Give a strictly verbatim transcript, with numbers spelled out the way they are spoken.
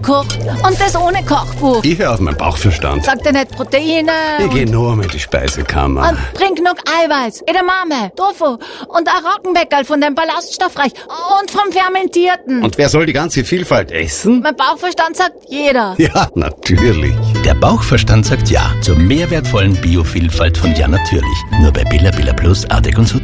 gekocht. Und das ohne Kochbuch. Ich höre auf meinen Bauchverstand. Sagt er nicht Proteine? Ich und, gehe nur um in die Speisekammer. und bring genug Eiweiß, Edamame, Tofu und ein Roggenweckerl von dem Ballaststoffreich und vom Fermentierten. Und wer soll die ganze Vielfalt essen? Mein Bauchverstand sagt jeder. Ja, natürlich. Der Bauchverstand sagt ja zur mehrwertvollen Biovielfalt von Ja Natürlich. Nur bei Billa Billa Plus, Artig und Sud.